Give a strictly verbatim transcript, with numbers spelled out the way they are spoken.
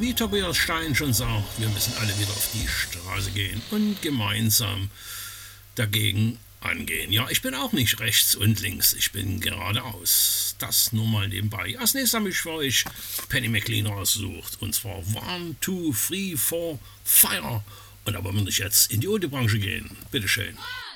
wie Tobias Stein schon sagt, wir müssen alle wieder auf die Straße gehen und gemeinsam dagegen angehen. Ja, ich bin auch nicht rechts und links, ich bin geradeaus. Das nur mal nebenbei. Als nächstes habe ich für euch Penny McLean rausgesucht. Und zwar One, Two, Three, Four, Fire. Und aber will ich jetzt in die Autobranche gehen. Bitteschön.